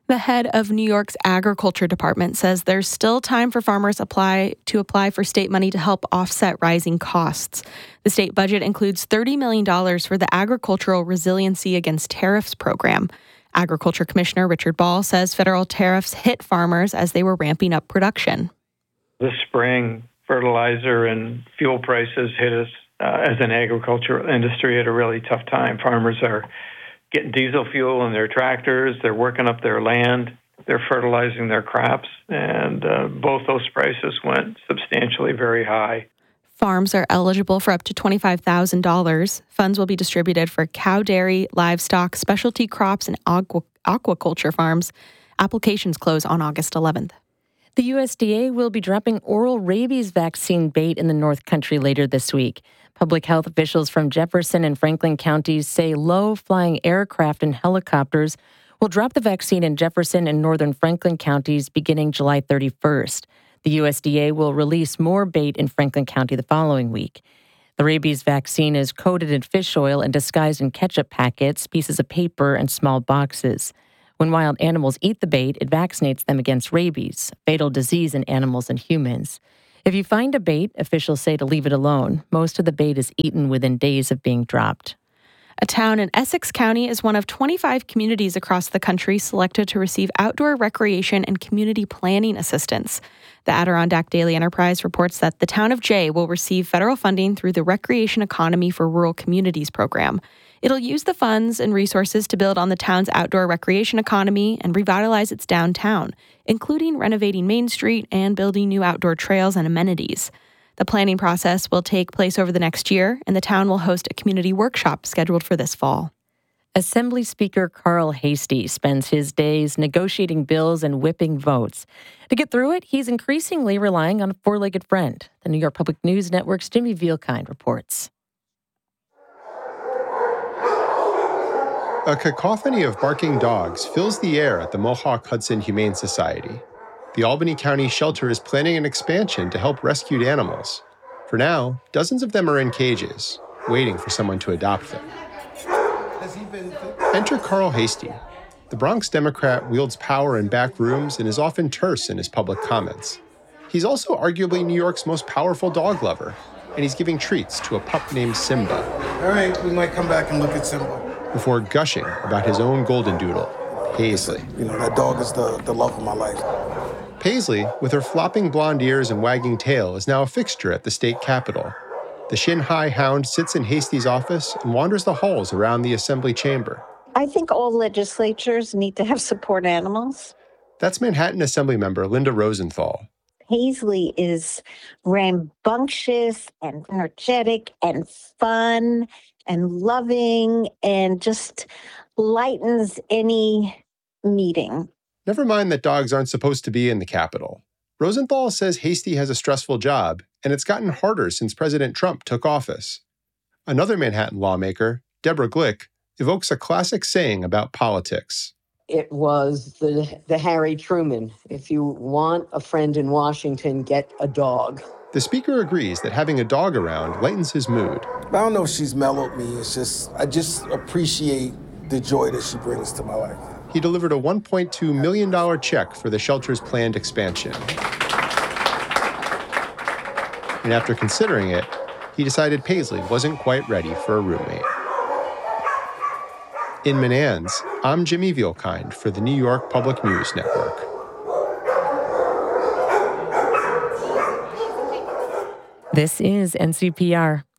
The head of New York's Agriculture Department says there's still time for farmers to apply for state money to help offset rising costs. The state budget includes $30 million for the Agricultural Resiliency Against Tariffs program. Agriculture Commissioner Richard Ball says federal tariffs hit farmers as they were ramping up production. This spring, fertilizer and fuel prices hit us as an agricultural industry at a really tough time. Farmers are getting diesel fuel in their tractors, they're working up their land, they're fertilizing their crops, and both those prices went substantially very high. Farms are eligible for up to $25,000. Funds will be distributed for cow dairy, livestock, specialty crops, and aquaculture farms. Applications close on August 11th. The USDA will be dropping oral rabies vaccine bait in the North Country later this week. Public health officials from Jefferson and Franklin counties say low-flying aircraft and helicopters will drop the vaccine in Jefferson and northern Franklin counties beginning July 31st. The USDA will release more bait in Franklin County the following week. The rabies vaccine is coated in fish oil and disguised in ketchup packets, pieces of paper, and small boxes. When wild animals eat the bait, it vaccinates them against rabies, a fatal disease in animals and humans. If you find a bait, officials say to leave it alone. Most of the bait is eaten within days of being dropped. A town in Essex County is one of 25 communities across the country selected to receive outdoor recreation and community planning assistance. The Adirondack Daily Enterprise reports that the town of Jay will receive federal funding through the Recreation Economy for Rural Communities program. It'll use the funds and resources to build on the town's outdoor recreation economy and revitalize its downtown, including renovating Main Street and building new outdoor trails and amenities. The planning process will take place over the next year, and the town will host a community workshop scheduled for this fall. Assembly Speaker Carl Heastie spends his days negotiating bills and whipping votes. To get through it, he's increasingly relying on a four-legged friend. The New York Public News Network's Jimmy Vielkind reports. A cacophony of barking dogs fills the air at the Mohawk-Hudson Humane Society. The Albany County shelter is planning an expansion to help rescued animals. For now, dozens of them are in cages, waiting for someone to adopt them. Enter Carl Heastie. The Bronx Democrat wields power in back rooms and is often terse in his public comments. He's also arguably New York's most powerful dog lover, and he's giving treats to a pup named Simba. All right, we might come back and look at Simba. Before gushing about his own golden doodle, Paisley. You know, that dog is the love of my life. Paisley, with her flopping blonde ears and wagging tail, is now a fixture at the state capitol. The shin-high hound sits in Heastie's office and wanders the halls around the assembly chamber. I think all legislatures need to have support animals. That's Manhattan Assembly member Linda Rosenthal. Paisley is rambunctious and energetic and fun and loving and just lightens any meeting. Never mind that dogs aren't supposed to be in the Capitol. Rosenthal says Heastie has a stressful job, and it's gotten harder since President Trump took office. Another Manhattan lawmaker, Deborah Glick, evokes a classic saying about politics. It was the Harry Truman. If you want a friend in Washington, get a dog. The speaker agrees that having a dog around lightens his mood. I don't know if she's mellowed me. I just appreciate the joy that she brings to my life. He delivered a $1.2 million check for the shelter's planned expansion. And after considering it, he decided Paisley wasn't quite ready for a roommate. In Manans, I'm Jimmy Vielkind for the New York Public News Network. This is NCPR.